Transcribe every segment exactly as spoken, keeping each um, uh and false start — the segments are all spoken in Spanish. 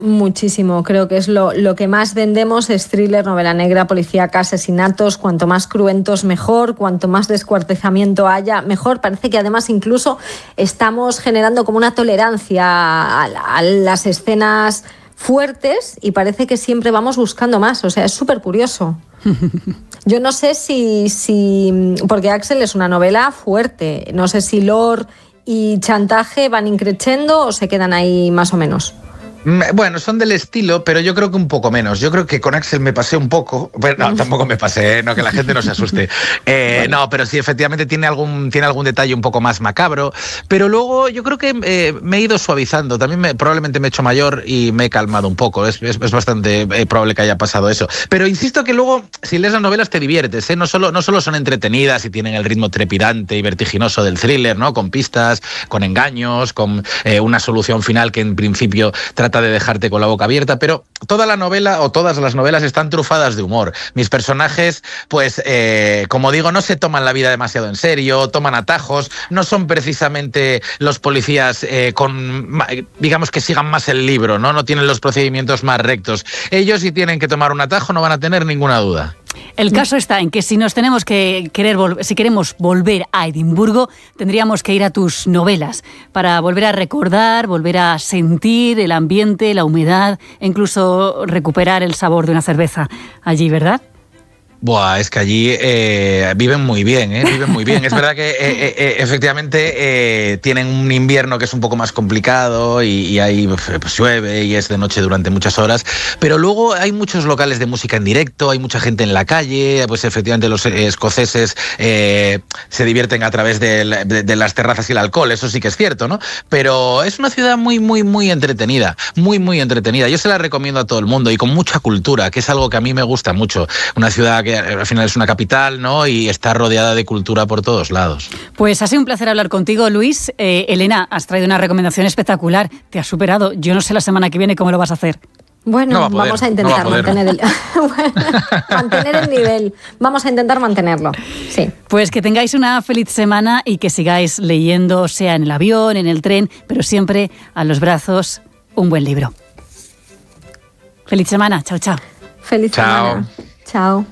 Muchísimo, creo que es lo, lo que más vendemos, es thriller, novela negra, policíaca, asesinatos. Cuanto más cruentos mejor, cuanto más descuartizamiento haya mejor. Parece que además incluso estamos generando como una tolerancia a, a las escenas fuertes y parece que siempre vamos buscando más, o sea, es súper curioso. Yo no sé si, si, porque Axel es una novela fuerte, no sé si lore y chantaje van increciendo o se quedan ahí más o menos. Bueno, son del estilo, pero yo creo que un poco menos. Yo creo que con Axel me pasé un poco. Bueno, no, tampoco me pasé, no, que la gente no se asuste. Eh, bueno. No, pero sí, efectivamente tiene algún, tiene algún detalle un poco más macabro. Pero luego yo creo que eh, me he ido suavizando. También me, probablemente me he hecho mayor y me he calmado un poco. Es, es, es bastante eh, probable que haya pasado eso. Pero insisto que luego, si lees las novelas, te diviertes, ¿eh? No solo, no solo son entretenidas y tienen el ritmo trepidante y vertiginoso del thriller, ¿no? Con pistas, con engaños, con eh, una solución final que en principio trata de dejarte con la boca abierta, pero toda la novela o todas las novelas están trufadas de humor. Mis personajes, pues, eh, como digo, no se toman la vida demasiado en serio, toman atajos, no son precisamente los policías eh, con, digamos, que sigan más el libro, ¿no? No tienen los procedimientos más rectos. Ellos, si tienen que tomar un atajo, no van a tener ninguna duda. El caso está en que si nos tenemos que querer volver, si queremos volver a Edimburgo, tendríamos que ir a tus novelas para volver a recordar, volver a sentir el ambiente, la humedad, e incluso recuperar el sabor de una cerveza allí, ¿verdad? Buah, es que allí eh, viven muy bien, ¿eh? Viven muy bien. Es verdad que eh, eh, efectivamente eh, tienen un invierno que es un poco más complicado y, y ahí pues, llueve y es de noche durante muchas horas, pero luego hay muchos locales de música en directo, hay mucha gente en la calle, pues efectivamente los eh, escoceses eh, se divierten a través de, de, de las terrazas y el alcohol, eso sí que es cierto, ¿no? Pero es una ciudad muy, muy, muy entretenida, muy, muy entretenida. Yo se la recomiendo a todo el mundo y con mucha cultura, que es algo que a mí me gusta mucho. Una ciudad que al final es una capital, ¿no? Y está rodeada de cultura por todos lados. Pues ha sido un placer hablar contigo, Luis. Eh, Elena, has traído una recomendación espectacular. Te has superado. Yo no sé la semana que viene cómo lo vas a hacer. Bueno, no a poder, vamos a intentar no a mantener, el, mantener el nivel. Vamos a intentar mantenerlo, sí. Pues que tengáis una feliz semana y que sigáis leyendo, sea en el avión, en el tren, pero siempre a los brazos un buen libro. Feliz semana. Chao, chao. Feliz chao. semana. Chao.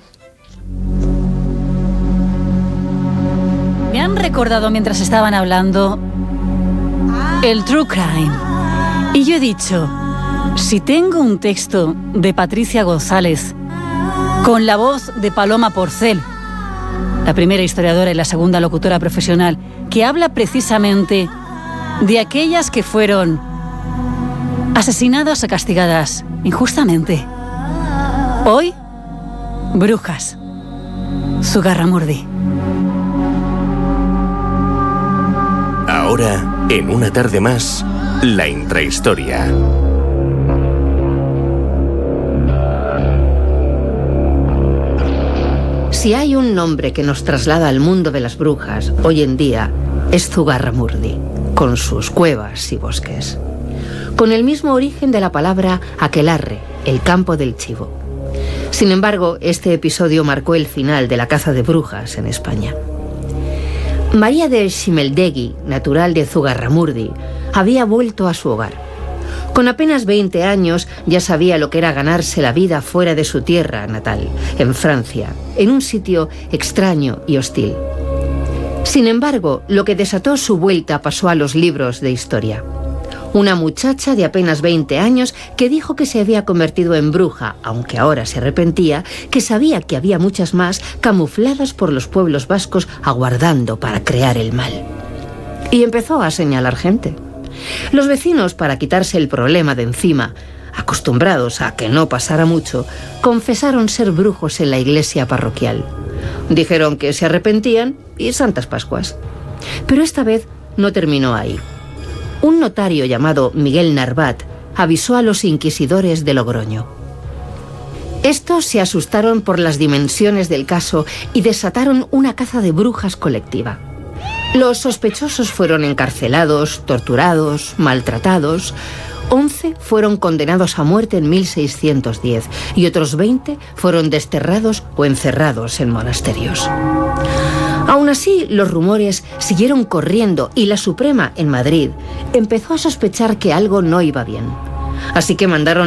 Me han recordado mientras estaban hablando el True Crime. Y yo he dicho, si tengo un texto de Patricia González con la voz de Paloma Porcel, la primera historiadora y la segunda locutora profesional, que habla precisamente de aquellas que fueron asesinadas o castigadas injustamente. Hoy, brujas. Zugarramurdi. Ahora, en una tarde más, la intrahistoria. Si hay un nombre que nos traslada al mundo de las brujas, hoy en día, es Zugarramurdi, con sus cuevas y bosques. Con el mismo origen de la palabra aquelarre, el campo del chivo. Sin embargo, este episodio marcó el final de la caza de brujas en España. María de Ximeldegui, natural de Zugarramurdi, había vuelto a su hogar. Con apenas veinte años ya sabía lo que era ganarse la vida fuera de su tierra natal, en Francia, en un sitio extraño y hostil. Sin embargo, lo que desató su vuelta pasó a los libros de historia. Una muchacha de apenas veinte años que dijo que se había convertido en bruja, aunque ahora se arrepentía, que sabía que había muchas más camufladas por los pueblos vascos aguardando para crear el mal. Y empezó a señalar gente. Los vecinos, para quitarse el problema de encima, acostumbrados a que no pasara mucho, confesaron ser brujos en la iglesia parroquial. Dijeron que se arrepentían y santas pascuas. Pero esta vez no terminó ahí. Un notario llamado Miguel Narvat avisó a los inquisidores de Logroño. Estos se asustaron por las dimensiones del caso y desataron una caza de brujas colectiva. Los sospechosos fueron encarcelados, torturados, maltratados. Once fueron condenados a muerte en mil seiscientos diez y otros veinte fueron desterrados o encerrados en monasterios. Aún así, los rumores siguieron corriendo y la Suprema, en Madrid, empezó a sospechar que algo no iba bien. Así que mandaron